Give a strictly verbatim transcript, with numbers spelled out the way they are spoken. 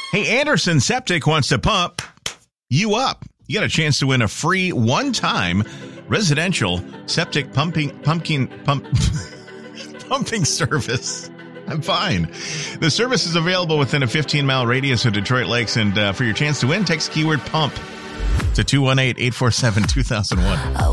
Hey, Anderson Septic wants to pump you up. You got a chance to win a free one-time residential septic pumping pumpkin pump pumping service. I'm fine. The service is available within a fifteen-mile radius of Detroit Lakes, and uh, for your chance to win, text keyword pump to two one eight, eight four seven, two thousand one.